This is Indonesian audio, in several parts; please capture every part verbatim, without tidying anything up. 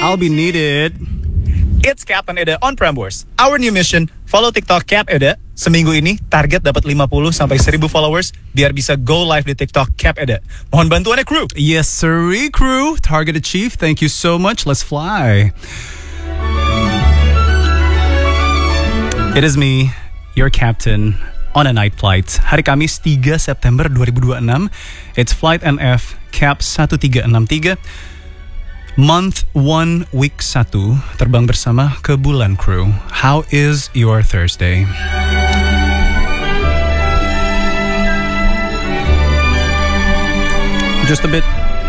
I'll be needed. It's Captain Eda on Prambors. Our new mission, follow TikTok Cap Eda. Seminggu ini target dapat lima puluh sampai seribu followers biar bisa go live di TikTok Cap Eda. Mohon bantuannya crew. Yes, sirree, crew. Target achieved. Thank you so much. Let's fly. It is me, your captain, on a night flight. Hari Kamis tiga September dua ribu dua puluh enam. It's Flight N F Cap satu tiga enam tiga. Month one, week satu. Terbang bersama ke bulan, crew. How is your Thursday? Just a bit.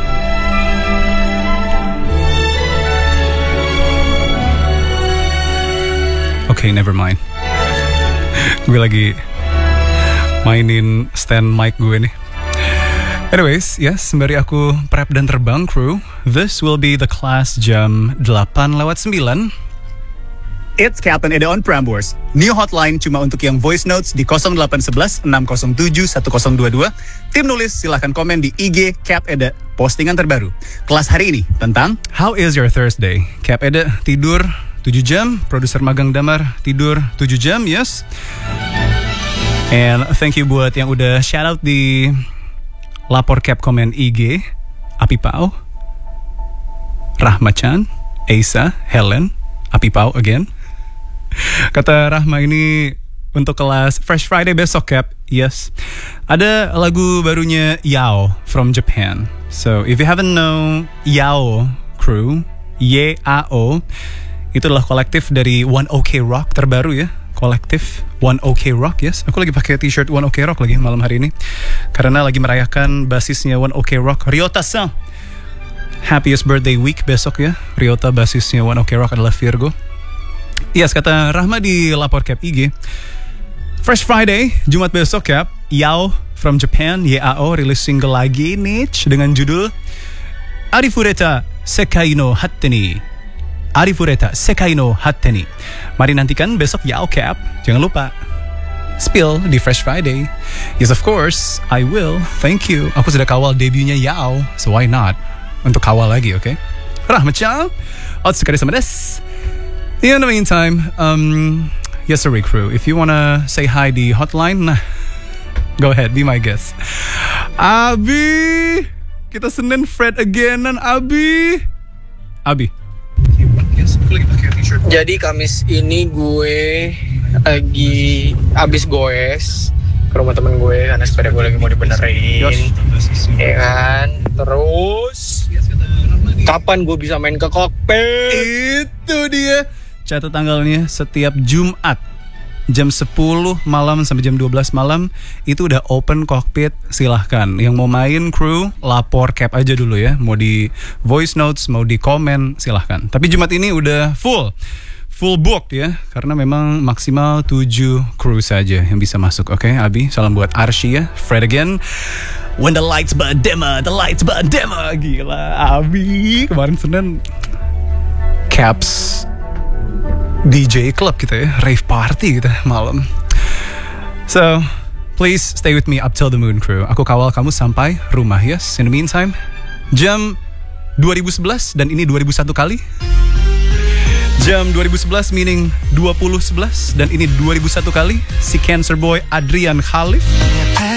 Okay, never mind. Gue lagi mainin stand mic gue nih. Anyways, yes, sembari aku prep dan terbang, crew. This will be the class jam delapan lewat sembilan. It's Captain Eda on Prambors. New hotline cuma untuk yang voice notes di nol delapan satu satu enam nol tujuh satu nol dua dua. Tim nulis silahkan komen di I G Cap Eda. Postingan terbaru. Kelas hari ini tentang How is your Thursday? Cap Eda tidur tujuh jam. Produser magang Damar tidur tujuh jam, yes. And thank you buat yang udah shout out di lapor Cap komen I G. Api Pau, Rahma Chan, Aisa, Helen, Api Pau again. Kata Rahma ini untuk kelas Fresh Friday besok, Cap. Yes. Ada lagu barunya Yao from Japan. So if you haven't know Yao crew, Y A O, itu adalah kolektif dari One Ok Rock terbaru ya. Kolektif One Ok Rock, yes. Aku lagi pakai t-shirt One Ok Rock lagi malam hari ini karena lagi merayakan basisnya One Ok Rock, Ryota-san. Happiest birthday week besok ya. Ryota basisnya One Ok Rock adalah Virgo. Yes, kata Rahma di lapor Cap I G. Fresh Friday, Jumat besok, Cap. Yao from Japan, Y A O, rilis single lagi niche dengan judul Arifureta Sekai no Hatte ni. Arifureta Sekai no Hatte ni. Mari nantikan besok Yao, Cap. Jangan lupa spill di Fresh Friday. Yes, of course, I will. Thank you. Aku sudah kawal debutnya Yao, so why not? Untuk kawal lagi, oke? Okay? Rahmat-chan. Otsukare sama desu. In the meantime, um, yes, sir, crew. If you wanna say hi di hotline, nah, go ahead, be my guest. Abi, kita Senin Fred again-an, Abi. Abi. Jadi Kamis ini gue lagi abis goes ke rumah temen gue karena sepeda gue lagi mau dibenerin, ya kan. Terus kapan gue bisa main ke kokpit? Itu dia. Catat tanggalnya, setiap Jumat jam sepuluh malam sampai jam dua belas malam itu udah open kokpit. Silahkan yang mau main crew lapor Cap aja dulu ya. Mau di voice notes, mau di komen, silahkan. Tapi Jumat ini udah full Full booked ya, karena memang maksimal tujuh crew saja yang bisa masuk. Oke, okay, Abi, salam buat Arsy ya. Fred again. When the lights badema, the lights badema. Gila, Abi. Kemarin Senin Caps D J Club kita ya, rave party kita malam. So, please stay with me up till the moon, crew. Aku kawal kamu sampai rumah, yes. In the meantime, jam dua ribu sebelas dan ini dua ribu satu kali. Jam dua ribu sebelas meaning dua puluh sebelas dan ini dua ribu satu kali. Si Cancer Boy Adrian Khalif.